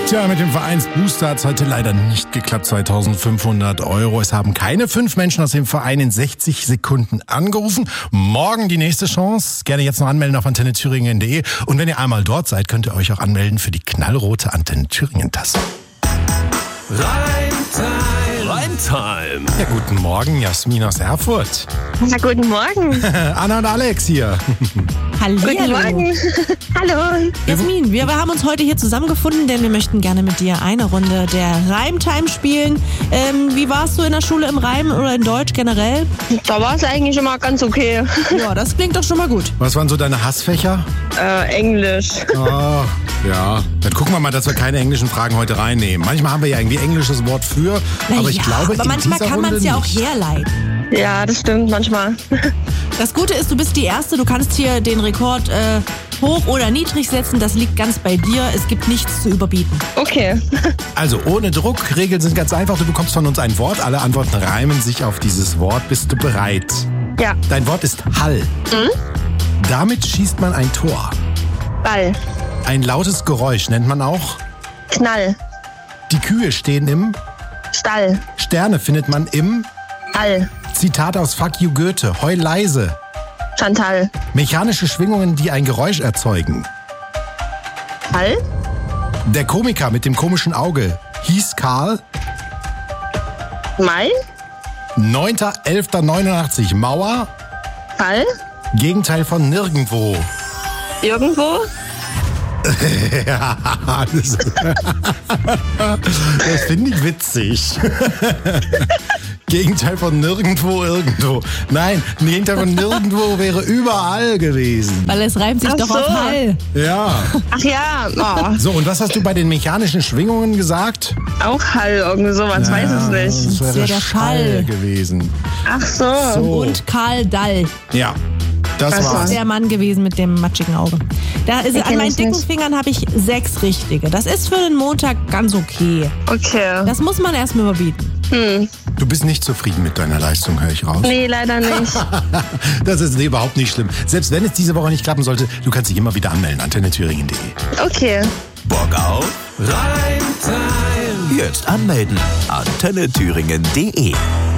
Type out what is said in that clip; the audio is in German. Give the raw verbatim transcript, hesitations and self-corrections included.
Tja, mit dem Vereinsbooster hat es heute leider nicht geklappt. zweitausendfünfhundert Euro. Es haben keine fünf Menschen aus dem Verein in sechzig Sekunden angerufen. Morgen die nächste Chance. Gerne jetzt noch anmelden auf antenne thüringen punkt de. Und wenn ihr einmal dort seid, könnt ihr euch auch anmelden für die knallrote Antenne Thüringen-Tasse. Reimtime. Reimtime. Ja, guten Morgen, Jasmin aus Erfurt. Na, guten Morgen. Anna und Alex hier. Hallo. Guten Morgen. Hallo. Jasmin, wir haben uns heute hier zusammengefunden, denn wir möchten gerne mit dir eine Runde der Reimtime spielen. Ähm, wie warst du in der Schule im Reimen oder in Deutsch generell? Da war es eigentlich immer ganz okay. Ja, das klingt doch schon mal gut. Was waren so deine Hassfächer? Äh, Englisch. Oh, ja. Dann gucken wir mal, dass wir keine englischen Fragen heute reinnehmen. Manchmal haben wir ja irgendwie englisches Wort für, Na aber ich ja, glaube, aber in manchmal dieser kann man es Runde ja auch nicht. herleiten. Ja, das stimmt manchmal. Das Gute ist, du bist die Erste, du kannst hier den Rekord äh, hoch oder niedrig setzen, das liegt ganz bei dir, es gibt nichts zu überbieten. Okay. Also ohne Druck, Regeln sind ganz einfach. Du bekommst von uns ein Wort, alle Antworten reimen sich auf dieses Wort. Bist du bereit? Ja. Dein Wort ist Hall. Mhm. Damit schießt man ein Tor. Ball. Ein lautes Geräusch nennt man auch. Knall. Die Kühe stehen im. Stall. Sterne findet man im. All. Zitat aus Fuck you Goethe. Heul leise. Chantal. Mechanische Schwingungen, die ein Geräusch erzeugen. Hall. Der Komiker mit dem komischen Auge hieß Karl. Mai. neunter elfter neunundachtzig. Mauer. Fall. Gegenteil von nirgendwo. Irgendwo. Ja, das, das finde ich witzig. Gegenteil von nirgendwo, irgendwo. Nein, Gegenteil von nirgendwo wäre überall gewesen. Weil es reimt sich Ach doch so. auf Hall. Ja. Ach ja. Oh. So, und was hast du bei den mechanischen Schwingungen gesagt? Auch Hall, irgendwie sowas, Ja, weiß es nicht. Das wäre Ja, der Schall Schall. gewesen. Ach so. So. Und Karl Dall, Ja, das Was war's. der Mann gewesen mit dem matschigen Auge. Da ist, Den an kenn meinen ich dicken nicht. Fingern habe ich sechs richtige. Das ist für den Montag ganz okay. Okay. Das muss man erstmal überbieten. Hm. Du bist nicht zufrieden mit deiner Leistung, höre ich raus. Nee, leider nicht. Das ist überhaupt nicht schlimm. Selbst wenn es diese Woche nicht klappen sollte, du kannst dich immer wieder anmelden. antenne thüringen punkt de. Okay. Bock auf Reimtime. Jetzt anmelden. antenne thüringen punkt de.